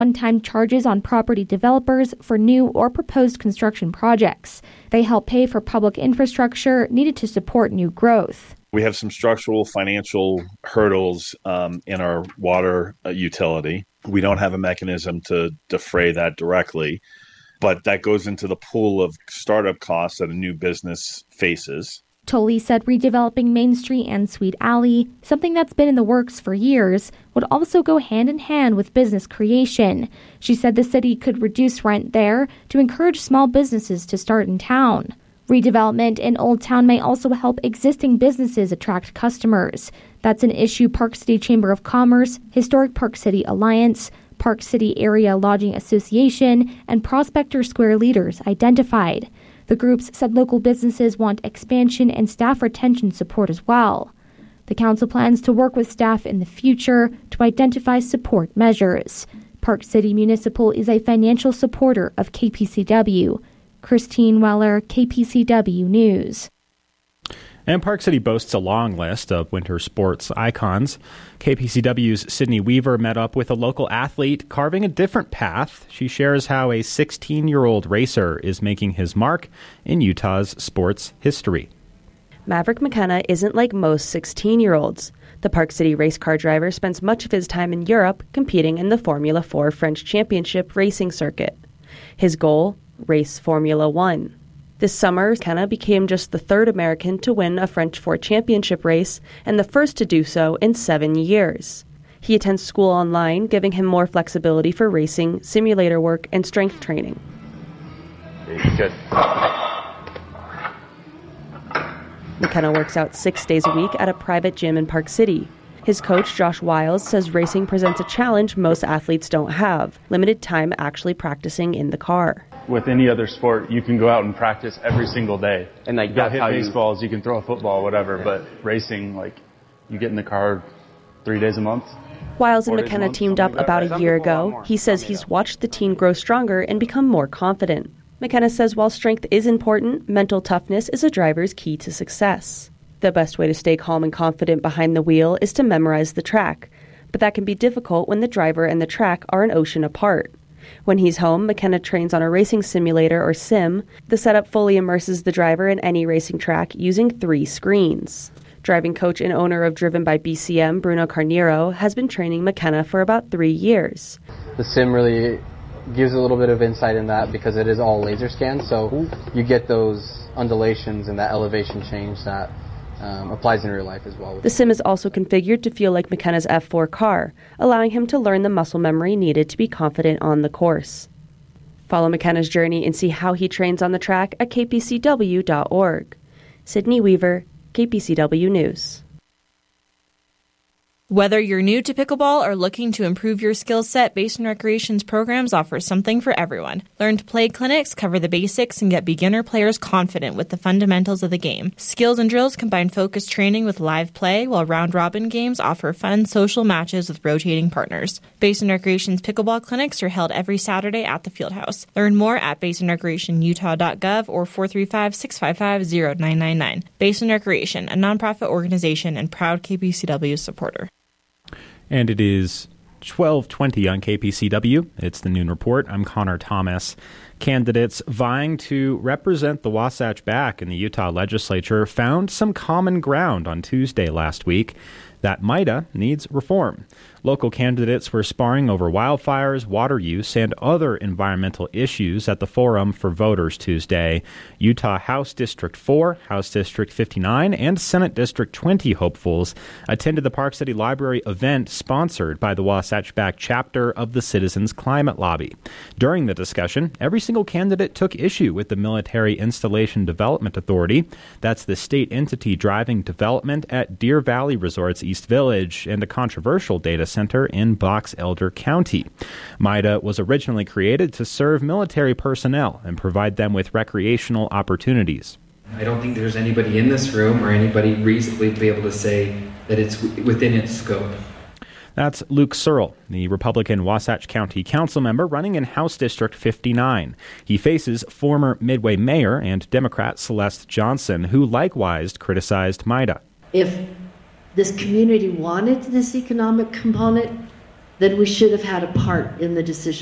one-time charges on property developers for new or proposed construction projects. They help pay for public infrastructure needed to support new growth. We have some structural financial hurdles in our water utility. We don't have a mechanism to defray that directly, but that goes into the pool of startup costs that a new business faces. Tolley said redeveloping Main Street and Sweet Alley, something that's been in the works for years, would also go hand in hand with business creation. She said the city could reduce rent there to encourage small businesses to start in town. Redevelopment in Old Town may also help existing businesses attract customers. That's an issue Park City Chamber of Commerce, Historic Park City Alliance, Park City Area Lodging Association, and Prospector Square leaders identified. The groups said local businesses want expansion and staff retention support as well. The council plans to work with staff in the future to identify support measures. Park City Municipal is a financial supporter of KPCW. Christine Weller, KPCW News. And Park City boasts a long list of winter sports icons. KPCW's Sydney Weaver met up with a local athlete carving a different path. She shares how a 16-year-old racer is making his mark in Utah's sports history. Maverick McKenna isn't like most 16-year-olds. The Park City race car driver spends much of his time in Europe competing in the Formula 4 French Championship racing circuit. His goal? Race Formula 1. This summer, McKenna became just the third American to win a French 4 championship race and the first to do so in 7 years. He attends school online, giving him more flexibility for racing, simulator work, and strength training. Good. McKenna works out 6 days a week at a private gym in Park City. His coach, Josh Wiles, says racing presents a challenge most athletes don't have: limited time actually practicing in the car. With any other sport, you can go out and practice every single day. And like you can hit baseballs, you can throw a football, whatever. Yeah. But racing, you get in the car 3 days a month. Wiles and McKenna teamed up about a year ago. He says he's watched the teen grow stronger and become more confident. McKenna says while strength is important, mental toughness is a driver's key to success. The best way to stay calm and confident behind the wheel is to memorize the track. But that can be difficult when the driver and the track are an ocean apart. When he's home, McKenna trains on a racing simulator or sim. The setup fully immerses the driver in any racing track using 3 screens. Driving coach and owner of Driven by BCM, Bruno Carnero, has been training McKenna for about 3 years. The sim really gives a little bit of insight in that because it is all laser scanned, so you get those undulations and that elevation change that applies in real life as well. The sim is also configured to feel like McKenna's F4 car, allowing him to learn the muscle memory needed to be confident on the course. Follow McKenna's journey and see how he trains on the track at kpcw.org. Sydney Weaver, KPCW News. Whether you're new to pickleball or looking to improve your skill set, Basin Recreation's programs offer something for everyone. Learn to Play clinics cover the basics and get beginner players confident with the fundamentals of the game. Skills and drills combine focused training with live play, while round-robin games offer fun social matches with rotating partners. Basin Recreation's pickleball clinics are held every Saturday at the Fieldhouse. Learn more at basinrecreationutah.gov or 435-655-0999. Basin Recreation, a nonprofit organization and proud KPCW supporter. And it is 12:20 on KPCW. It's the Noon Report. I'm Connor Thomas. Candidates vying to represent the Wasatch Back in the Utah legislature found some common ground on Tuesday last week that MIDA needs reform. Local candidates were sparring over wildfires, water use, and other environmental issues at the Forum for Voters Tuesday. Utah House District 4, House District 59, and Senate District 20 hopefuls attended the Park City Library event sponsored by the Wasatch Back chapter of the Citizens Climate Lobby. During the discussion, every single candidate took issue with the Military Installation Development Authority. That's the state entity driving development at Deer Valley Resorts East Village and a controversial data center in Box Elder County. MIDA was originally created to serve military personnel and provide them with recreational opportunities. I don't think there's anybody in this room or anybody reasonably be able to say that it's within its scope. That's Luke Searle, the Republican Wasatch County council member running in House District 59. He faces former Midway mayor and Democrat Celeste Johnson, who likewise criticized MIDA. If this community wanted this economic component, then we should have had a part in the decision